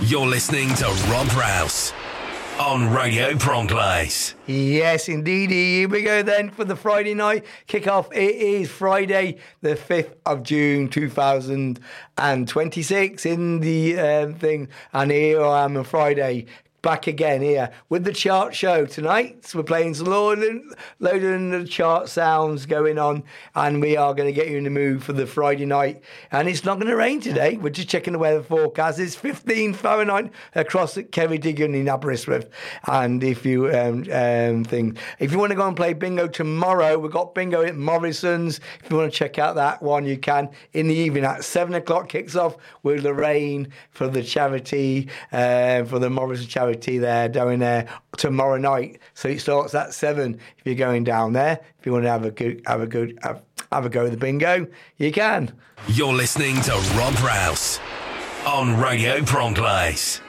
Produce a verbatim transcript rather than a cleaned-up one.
You're listening to Rob Rouse on Radio Bronclays. Yes, indeed. Here we go then for the Friday night kickoff. It is Friday, the fifth of June, two thousand twenty-six in the uh, thing. And here I am on Friday. Back again here with the chart show tonight. So we're playing some loading, loading the chart sounds going on, and we are going to get you in the mood for the Friday night. And it's not going to rain today. We're just checking the weather forecast. It's fifteen Fahrenheit across at Ceredigion in Aberystwyth. And if you um, um think if you want to go and play bingo tomorrow, we've got bingo at Morrison's. If you want to check out that one, you can in the evening at seven o'clock. Kicks off with the rain for the charity uh, for the Morrison charity. There down there tomorrow night, so it starts at seven. If you're going down there, if you want to have a good, have a good, have, have a go at the bingo, you can. You're listening to Rob Rouse on Radio Bronclays.